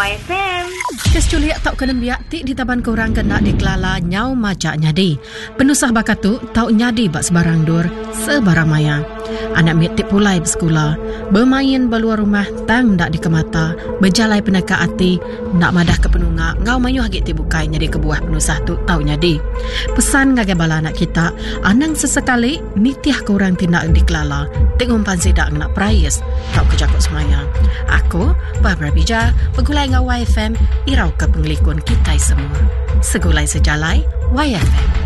YFM. Kes culiak tak kena biak ti di taban korang kena dikelala nyau majak nyadi. Penusah bakatu tau nyadi bak sebarang dur, sebarang maya. Anak mitik pulai bersekolah, bermain beluar rumah tang dak dikemata, berjalai penaka hati, nak madah ke penungak, ngau mayu hagit ti bukai nyadi kebuah penusah tu tau nyadi. Pesan ngagai bala anak kita, anang sesekali nitiah korang tindak dikelala, tengumpan sidak nak prayas, tau kejakut semaya. Aku, Barbara Bija, pegulai ngau YFM, irau ke penglikun kita semua. Segulai sejalai, YFM.